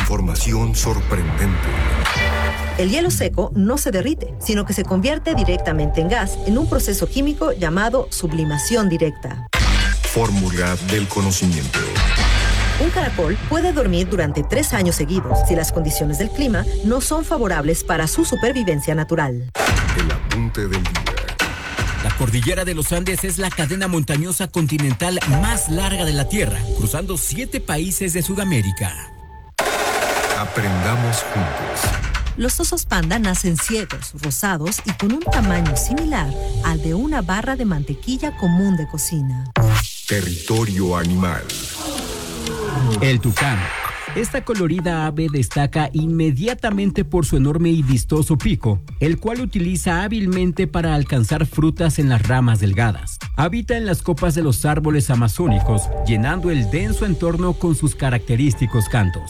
Información sorprendente. El hielo seco no se derrite, sino que se convierte directamente en gas en un proceso químico llamado sublimación directa. Fórmula del conocimiento. Un caracol puede dormir durante 3 años seguidos si las condiciones del clima no son favorables para su supervivencia natural. El apunte del día. La cordillera de los Andes es la cadena montañosa continental más larga de la Tierra, cruzando 7 países de Sudamérica. Aprendamos juntos. Los osos panda nacen ciegos, rosados y con un tamaño similar al de una barra de mantequilla común de cocina. Territorio animal. El tucán. Esta colorida ave destaca inmediatamente por su enorme y vistoso pico, el cual utiliza hábilmente para alcanzar frutas en las ramas delgadas. Habita en las copas de los árboles amazónicos, llenando el denso entorno con sus característicos cantos.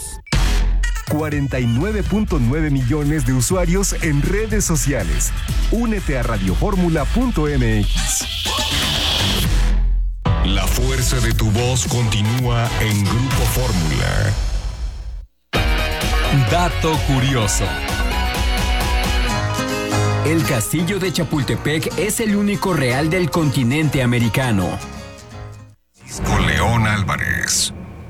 49.9 millones de usuarios en redes sociales. Únete a radioformula.mx. La fuerza de tu voz continúa en Grupo Fórmula. Dato curioso. El castillo de Chapultepec es el único real del continente americano. Con León Álvarez.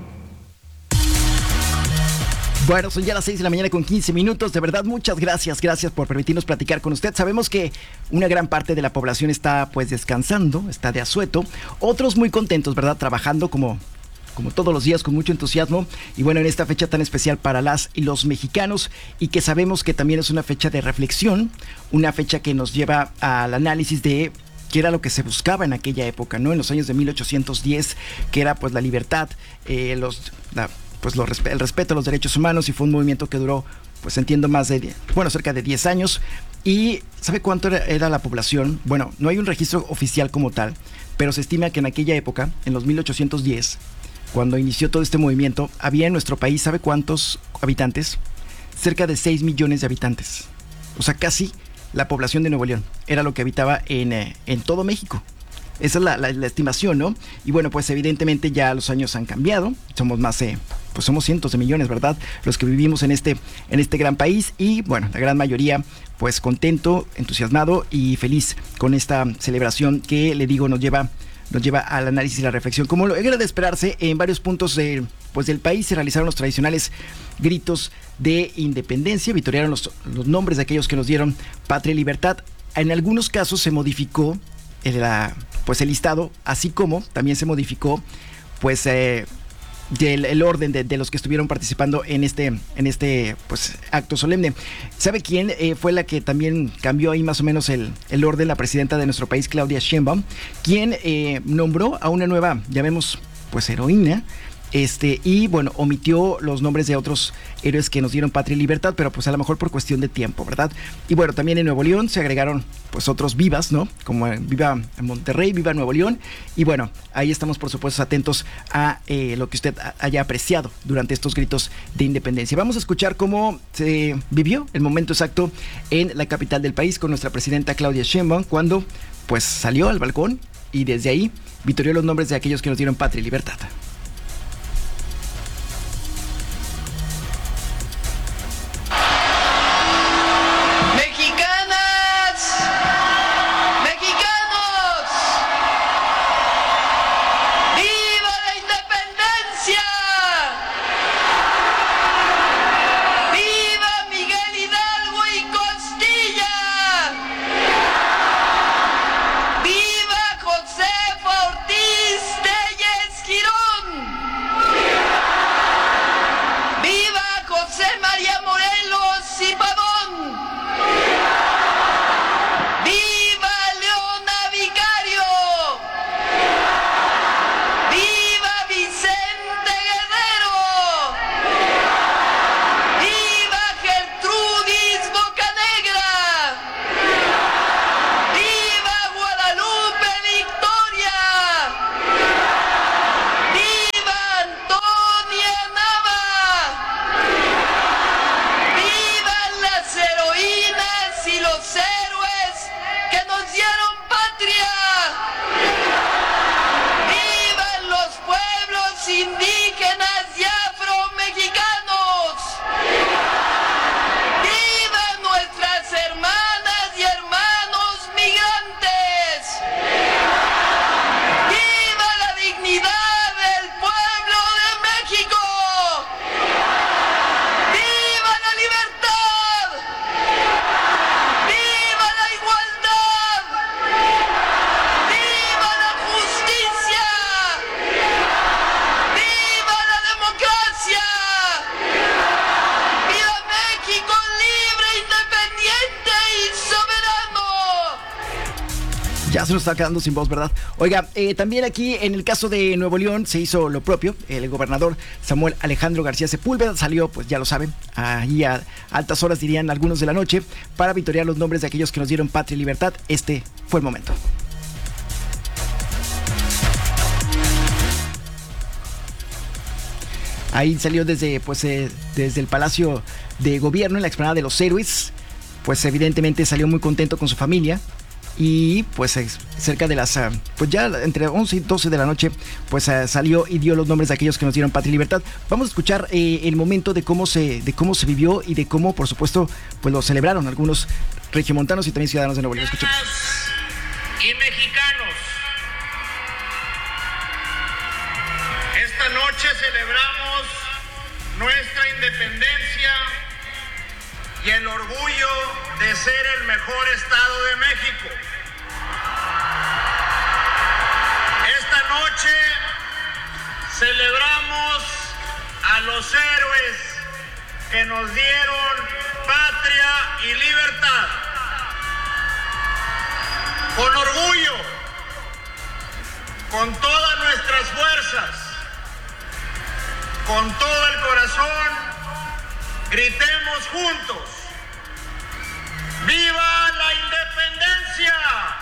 Bueno, son ya las 6 de la mañana con 15 minutos. De verdad, muchas gracias. Gracias por permitirnos platicar con usted. Sabemos que una gran parte de la población está pues descansando, está de asueto. Otros muy contentos, ¿verdad? Trabajando como todos los días con mucho entusiasmo. Y bueno, en esta fecha tan especial para las y los mexicanos, y que sabemos que también es una fecha de reflexión, una fecha que nos lleva al análisis de qué era lo que se buscaba en aquella época, ¿no? En los años de 1810, que era pues la libertad, el respeto a los derechos humanos, y fue un movimiento que duró, pues entiendo, cerca de 10 años. ¿Y sabe cuánto era la población? Bueno, no hay un registro oficial como tal, pero se estima que en aquella época, en los 1810, cuando inició todo este movimiento, había en nuestro país, ¿sabe cuántos habitantes? Cerca de 6 millones de habitantes. O sea, casi la población de Nuevo León era lo que habitaba en todo México. Esa es la estimación, ¿no? Y bueno, pues evidentemente ya los años han cambiado. Somos más, somos cientos de millones, ¿verdad? Los que vivimos en este gran país. Y bueno, la gran mayoría, pues contento, entusiasmado y feliz con esta celebración que, le digo, nos lleva al análisis y la reflexión. Como era de esperarse, en varios puntos del país se realizaron los tradicionales gritos de independencia, vitorearon los nombres de aquellos que nos dieron patria y libertad. En algunos casos se modificó el listado, así como también se modificó el orden de los que estuvieron participando en este acto solemne. ¿Sabe quién fue la que también cambió ahí más o menos el orden? La presidenta de nuestro país, Claudia Sheinbaum, quien nombró a una nueva, llamemos heroína, y bueno, omitió los nombres de otros héroes que nos dieron patria y libertad, pero pues a lo mejor por cuestión de tiempo, ¿verdad? Y bueno, también en Nuevo León se agregaron otros vivas, ¿no? Como Viva Monterrey, Viva Nuevo León. Y bueno, ahí estamos por supuesto atentos a lo que usted haya apreciado durante estos gritos de independencia. Vamos a escuchar cómo se vivió el momento exacto en la capital del país con nuestra presidenta Claudia Sheinbaum, cuando salió al balcón y desde ahí vitorió los nombres de aquellos que nos dieron patria y libertad. José Ortiz Telles Girón. Ya se nos está quedando sin voz, ¿verdad? Oiga, también aquí en el caso de Nuevo León se hizo lo propio. El gobernador Samuel Alejandro García Sepúlveda salió, pues ya lo saben, ahí a altas horas, dirían algunos de la noche, para vitorear los nombres de aquellos que nos dieron patria y libertad. Este fue el momento. Ahí salió desde el Palacio de Gobierno, en la explanada de los Héroes. Pues evidentemente salió muy contento con su familia. Y pues cerca de las, pues ya entre 11 y 12 de la noche, pues salió y dio los nombres de aquellos que nos dieron patria y libertad. Vamos a escuchar el momento de cómo se vivió y de cómo, por supuesto, pues lo celebraron algunos regiomontanos y también ciudadanos de Nuevo León. Escuchemos. Y mexicanos, esta noche celebramos nuestra independencia y el orgullo de ser el mejor estado de México. Esta noche celebramos a los héroes que nos dieron patria y libertad. Con orgullo, con todas nuestras fuerzas, con todo el corazón, gritemos juntos: ¡viva la independencia!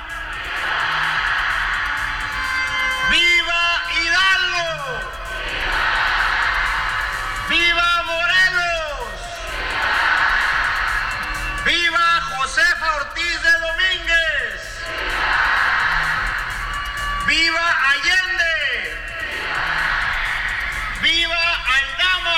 ¡Viva Hidalgo! ¡Viva Morelos! ¡Viva Josefa Ortiz de Domínguez! ¡Viva Allende! ¡Viva Aldama!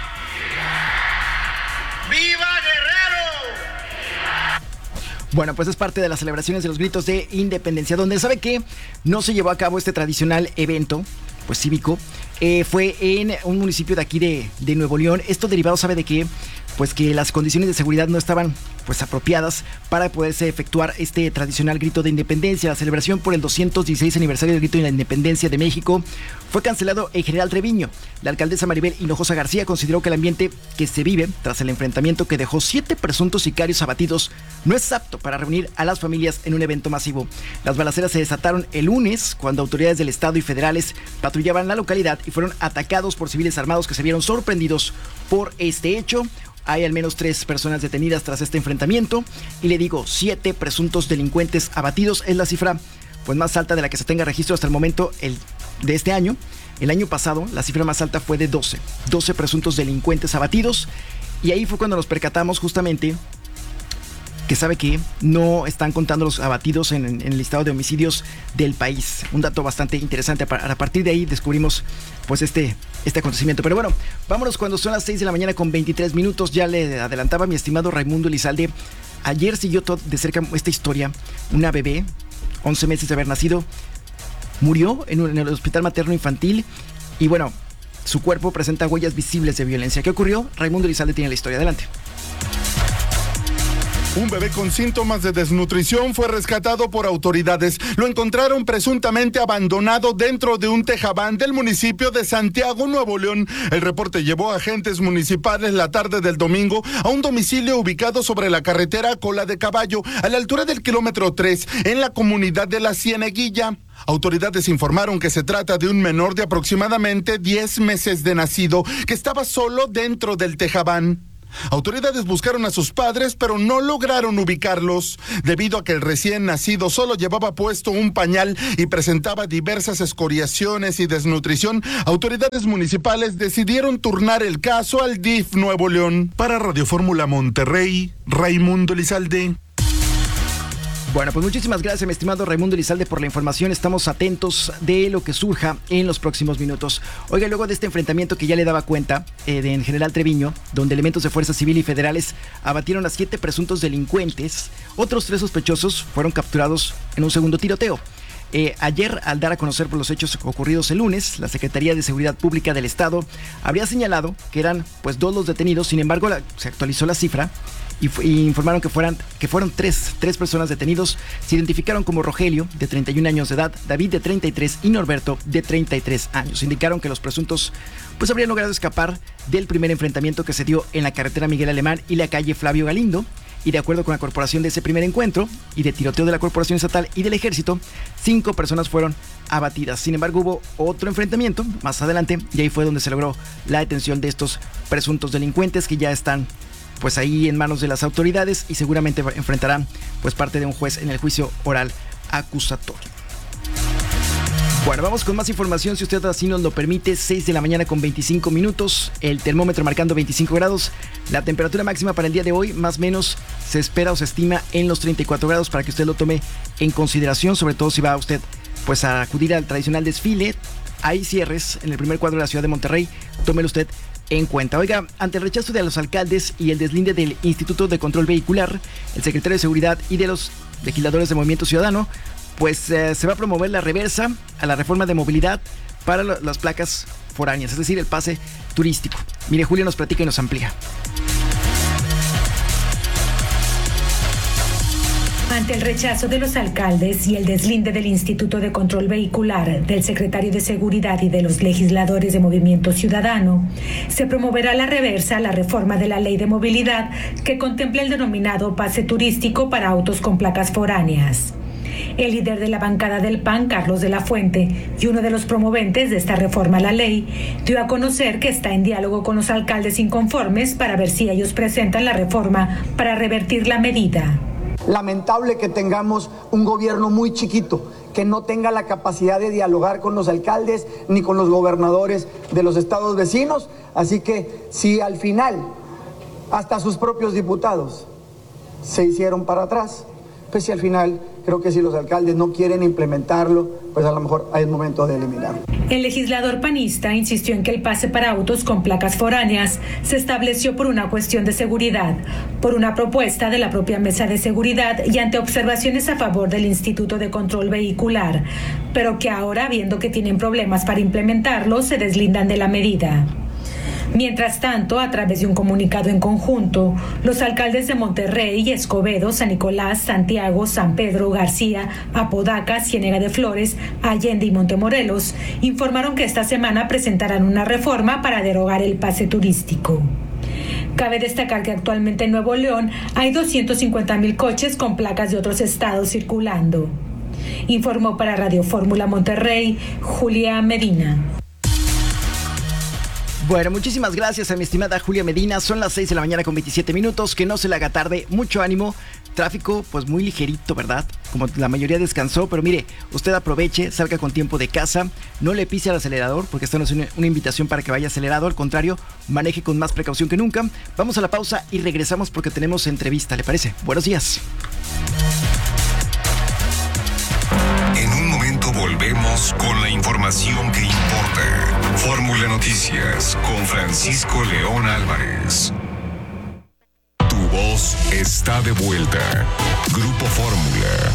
¡Viva Guerrero! Bueno, pues es parte de las celebraciones de los gritos de independencia, donde sabe que no se llevó a cabo este tradicional evento, pues cívico. Fue en un municipio de aquí de Nuevo León. Esto derivado, ¿sabe de qué? Pues que las condiciones de seguridad no estaban pues apropiadas para poderse efectuar este tradicional grito de independencia. La celebración por el 216 aniversario del grito de la independencia de México fue cancelado en General Treviño. La alcaldesa Maribel Hinojosa García consideró que el ambiente que se vive tras el enfrentamiento que dejó 7 presuntos sicarios abatidos no es apto para reunir a las familias en un evento masivo. Las balaceras se desataron el lunes cuando autoridades del estado y federales patrullaban la localidad y fueron atacados por civiles armados que se vieron sorprendidos por este hecho. Hay al menos 3 personas detenidas tras este enfrentamiento y le digo, 7 presuntos delincuentes abatidos. Es la cifra pues más alta de la que se tenga registro hasta el momento de este año. El año pasado la cifra más alta fue de 12 presuntos delincuentes abatidos, y ahí fue cuando nos percatamos justamente que sabe que no están contando los abatidos en el listado de homicidios del país. Un dato bastante interesante. A partir de ahí descubrimos pues este acontecimiento. Pero bueno, vámonos cuando son las 6 de la mañana con 23 minutos. Ya le adelantaba mi estimado Raimundo Elizalde. Ayer siguió de cerca esta historia. Una bebé, 11 meses de haber nacido, murió en el hospital materno infantil. Y bueno, su cuerpo presenta huellas visibles de violencia. ¿Qué ocurrió? Raimundo Elizalde tiene la historia. Adelante. Un bebé con síntomas de desnutrición fue rescatado por autoridades. Lo encontraron presuntamente abandonado dentro de un tejabán del municipio de Santiago, Nuevo León. El reporte llevó a agentes municipales la tarde del domingo a un domicilio ubicado sobre la carretera Cola de Caballo, a la altura del kilómetro 3, en la comunidad de La Cieneguilla. Autoridades informaron que se trata de un menor de aproximadamente 10 meses de nacido, que estaba solo dentro del tejabán. Autoridades buscaron a sus padres, pero no lograron ubicarlos, debido a que el recién nacido solo llevaba puesto un pañal y presentaba diversas escoriaciones y desnutrición. Autoridades municipales decidieron turnar el caso al DIF Nuevo León. Para Radio Fórmula Monterrey, Raimundo Elizalde. Bueno, pues muchísimas gracias, mi estimado Raimundo Elizalde, por la información. Estamos atentos de lo que surja en los próximos minutos. Oiga, luego de este enfrentamiento que ya le daba cuenta en General Treviño, donde elementos de Fuerza Civil y federales abatieron a 7 presuntos delincuentes, otros 3 sospechosos fueron capturados en un segundo tiroteo. Ayer, al dar a conocer por los hechos ocurridos el lunes, la Secretaría de Seguridad Pública del Estado habría señalado que eran pues 2 los detenidos. Sin embargo, se actualizó la cifra y informaron que fueron 3 personas detenidos. Se identificaron como Rogelio, de 31 años de edad, David, de 33, y Norberto, de 33 años. Indicaron que los presuntos pues habrían logrado escapar del primer enfrentamiento que se dio en la carretera Miguel Alemán y la calle Flavio Galindo. y de acuerdo con la corporación de ese primer encuentro y de tiroteo de la Corporación Estatal y del Ejército, 5 personas fueron abatidas. Sin embargo, hubo otro enfrentamiento más adelante y ahí fue donde se logró la detención de estos presuntos delincuentes que ya están pues ahí en manos de las autoridades y seguramente enfrentarán pues parte de un juez en el juicio oral acusatorio. Bueno, vamos con más información, si usted así nos lo permite. 6 de la mañana con 25 minutos, el termómetro marcando 25 grados. La temperatura máxima para el día de hoy, más o menos, se espera o se estima en los 34 grados para que usted lo tome en consideración, sobre todo si va usted pues a acudir al tradicional desfile. Hay cierres en el primer cuadro de la ciudad de Monterrey, tómelo usted en cuenta. Oiga, ante el rechazo de los alcaldes y el deslinde del Instituto de Control Vehicular, el secretario de Seguridad y de los legisladores de Movimiento Ciudadano, pues se va a promover la reversa a la reforma de movilidad para las placas foráneas, es decir, el pase turístico. Mire, Julia nos platica y nos amplía. Ante el rechazo de los alcaldes y el deslinde del Instituto de Control Vehicular, del secretario de Seguridad y de los legisladores de Movimiento Ciudadano, se promoverá la reversa a la reforma de la Ley de Movilidad que contempla el denominado pase turístico para autos con placas foráneas. El líder de la bancada del PAN, Carlos de la Fuente, y uno de los promoventes de esta reforma a la ley, dio a conocer que está en diálogo con los alcaldes inconformes para ver si ellos presentan la reforma para revertir la medida. Lamentable que tengamos un gobierno muy chiquito, que no tenga la capacidad de dialogar con los alcaldes ni con los gobernadores de los estados vecinos. Así que si al final hasta sus propios diputados se hicieron para atrás, pues si al final creo que si los alcaldes no quieren implementarlo, pues a lo mejor es momento de eliminarlo. El legislador panista insistió en que el pase para autos con placas foráneas se estableció por una cuestión de seguridad, por una propuesta de la propia Mesa de Seguridad y ante observaciones a favor del Instituto de Control Vehicular, pero que ahora, viendo que tienen problemas para implementarlo, se deslindan de la medida. Mientras tanto, a través de un comunicado en conjunto, los alcaldes de Monterrey, Escobedo, San Nicolás, Santiago, San Pedro, García, Apodaca, Ciénega de Flores, Allende y Montemorelos informaron que esta semana presentarán una reforma para derogar el pase turístico. Cabe destacar que actualmente en Nuevo León hay 250,000 coches con placas de otros estados circulando. Informó para Radio Fórmula Monterrey, Julia Medina. Bueno, muchísimas gracias a mi estimada Julia Medina. Son las 6 de la mañana con 27 minutos. Que no se le haga tarde. Mucho ánimo. Tráfico pues muy ligerito, ¿verdad? Como la mayoría descansó. Pero mire, usted aproveche, salga con tiempo de casa. No le pise al acelerador porque esta no es una invitación para que vaya acelerado. Al contrario, maneje con más precaución que nunca. Vamos a la pausa y regresamos porque tenemos entrevista, ¿le parece? Buenos días. En un momento volvemos con la información que importa. Fórmula Noticias con Francisco León Álvarez. Tu voz está de vuelta. Grupo Fórmula.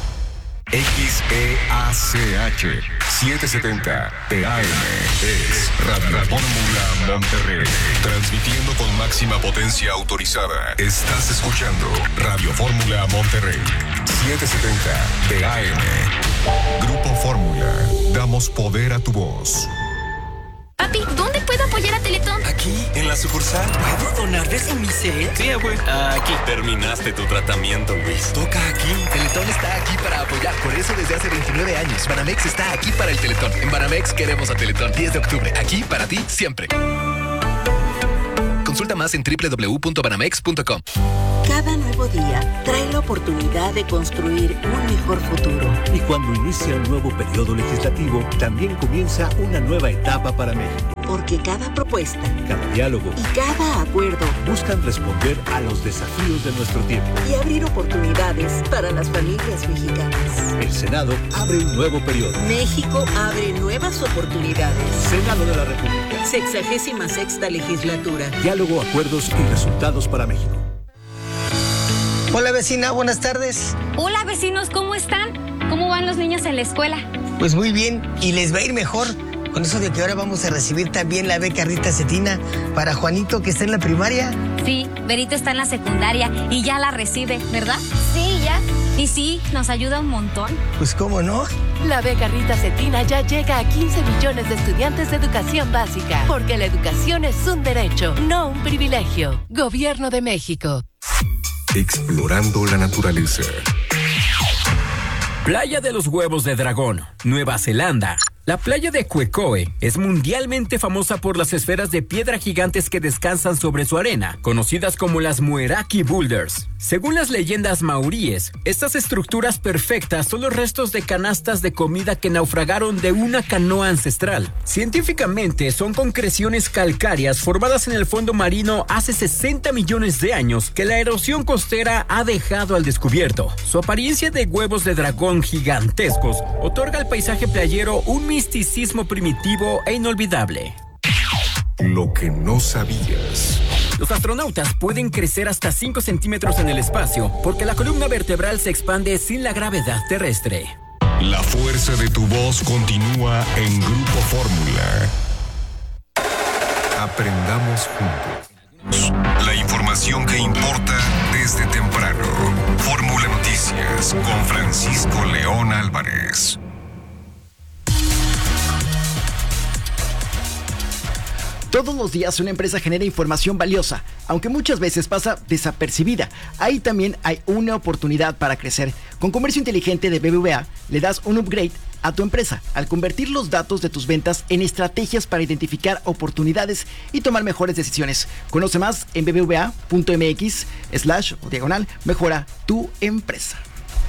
XEACH 770 AM es Radio Fórmula Monterrey. Transmitiendo con máxima potencia autorizada. Estás escuchando Radio Fórmula Monterrey 770 AM. Grupo Fórmula. Damos poder a tu voz. Papi, ¿dónde puedo apoyar a Teletón? Aquí, en la sucursal. ¿Puedo donar desde mi set? Sí, güey. Aquí. Terminaste tu tratamiento, Luis. Toca aquí. Teletón está aquí para apoyar. Por eso desde hace 29 años. Banamex está aquí para el Teletón. En Banamex queremos a Teletón. 10 de octubre. Aquí para ti, siempre. Consulta más en www.banamex.com. Cada nuevo día trae la oportunidad de construir un mejor futuro. Y cuando inicia un nuevo periodo legislativo, también comienza una nueva etapa para México. Porque cada propuesta, cada diálogo y cada acuerdo buscan responder a los desafíos de nuestro tiempo y abrir oportunidades para las familias mexicanas. El Senado abre un nuevo periodo. México abre nuevas oportunidades. Senado de la República. 66ª legislatura. Diálogo, acuerdos y resultados para México. Hola vecina, buenas tardes. Hola vecinos, ¿cómo están? ¿Cómo van los niños en la escuela? Pues muy bien, y les va a ir mejor. Con eso de que ahora vamos a recibir también la beca Rita Cetina para Juanito, que está en la primaria. Sí, Berito está en la secundaria y ya la recibe, ¿verdad? Sí, ya. Y sí, nos ayuda un montón. Pues cómo no. La beca Rita Cetina ya llega a 15 millones de estudiantes de educación básica, porque la educación es un derecho, no un privilegio. Gobierno de México. explorando la naturaleza. Playa de los Huevos de Dragón, Nueva Zelanda. La playa de Quecoe es mundialmente famosa por las esferas de piedra gigantes que descansan sobre su arena, conocidas como las Mueraki Boulders. Según las leyendas maoríes, estas estructuras perfectas son los restos de canastas de comida que naufragaron de una canoa ancestral. Científicamente, son concreciones calcáreas formadas en el fondo marino hace 60 millones de años que la erosión costera ha dejado al descubierto. Su apariencia de huevos de dragón gigantescos otorga al paisaje playero un misticismo primitivo e inolvidable. Lo que no sabías. Los astronautas pueden crecer hasta 5 centímetros en el espacio porque la columna vertebral se expande sin la gravedad terrestre. La fuerza de tu voz continúa en Grupo Fórmula. Aprendamos juntos. La información que importa desde temprano. Fórmula Noticias con Francisco León Álvarez. Todos los días una empresa genera información valiosa, aunque muchas veces pasa desapercibida. Ahí también hay una oportunidad para crecer. Con Comercio Inteligente de BBVA le das un upgrade a tu empresa al convertir los datos de tus ventas en estrategias para identificar oportunidades y tomar mejores decisiones. Conoce más en bbva.mx/mejora tu empresa.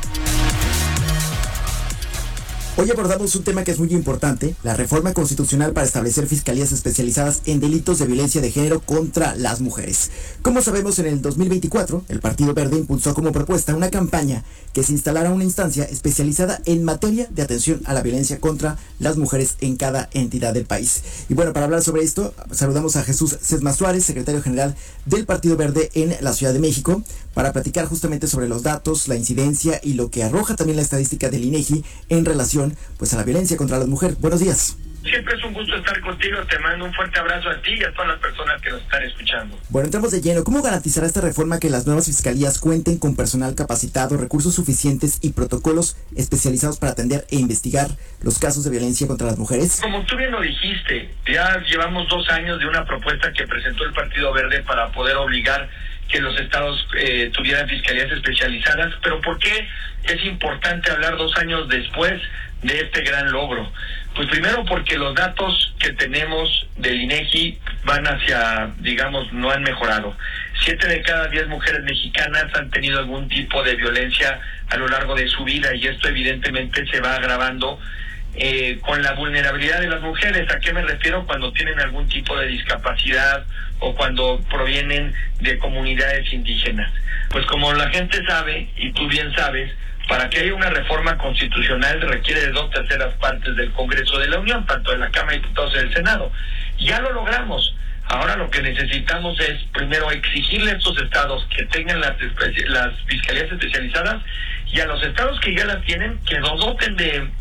Hoy abordamos un tema que es muy importante, la reforma constitucional para establecer fiscalías especializadas en delitos de violencia de género contra las mujeres. Como sabemos, en el 2024, el Partido Verde impulsó como propuesta una campaña que se instalara una instancia especializada en materia de atención a la violencia contra las mujeres en cada entidad del país. Y bueno, para hablar sobre esto, saludamos a Jesús Sesma Suárez, secretario general del Partido Verde en la Ciudad de México, para platicar justamente sobre los datos, la incidencia y lo que arroja también la estadística del INEGI en relación pues a la violencia contra las mujeres. Buenos días. Siempre es un gusto estar contigo, te mando un fuerte abrazo a ti y a todas las personas que nos están escuchando. Bueno, entramos de lleno. ¿Cómo garantizará esta reforma que las nuevas fiscalías cuenten con personal capacitado, recursos suficientes y protocolos especializados para atender e investigar los casos de violencia contra las mujeres? Como tú bien lo dijiste, ya llevamos 2 años de una propuesta que presentó el Partido Verde para poder obligar que los estados tuvieran fiscalías especializadas. Pero ¿por qué es importante hablar 2 años después de este gran logro? Pues primero porque los datos que tenemos del INEGI van hacia, digamos, no han mejorado. 7 de cada 10 mujeres mexicanas han tenido algún tipo de violencia a lo largo de su vida, y esto evidentemente se va agravando con la vulnerabilidad de las mujeres. ¿A qué me refiero? Cuando tienen algún tipo de discapacidad o cuando provienen de comunidades indígenas. Pues como la gente sabe, y tú bien sabes, para que haya una reforma constitucional requiere de 2/3 partes del Congreso de la Unión, tanto de la Cámara de Diputados y del Senado. Ya lo logramos. Ahora lo que necesitamos es, primero, exigirle a estos estados que tengan las fiscalías especializadas, y a los estados que ya las tienen, que nos doten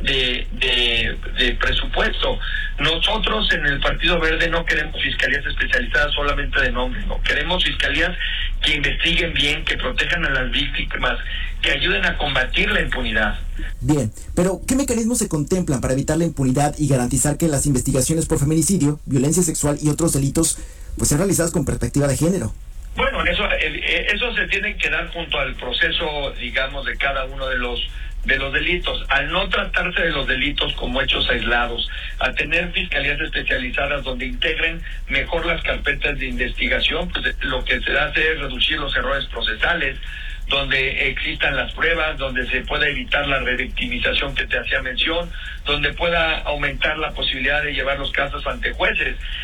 de presupuesto. Nosotros en el Partido Verde no queremos fiscalías especializadas solamente de nombre, no. Queremos fiscalías que investiguen bien, que protejan a las víctimas, que ayuden a combatir la impunidad. Bien, pero ¿qué mecanismos se contemplan para evitar la impunidad y garantizar que las investigaciones por feminicidio, violencia sexual y otros delitos pues sean realizadas con perspectiva de género? Bueno, eso se tiene que dar junto al proceso, digamos, de cada uno de los delitos. Al no tratarse de los delitos como hechos aislados, a tener fiscalías especializadas donde integren mejor las carpetas de investigación, pues lo que se hace es reducir los errores procesales, donde existan las pruebas, donde se pueda evitar la revictimización que te hacía mención, donde pueda aumentar la posibilidad de llevar los casos ante jueces.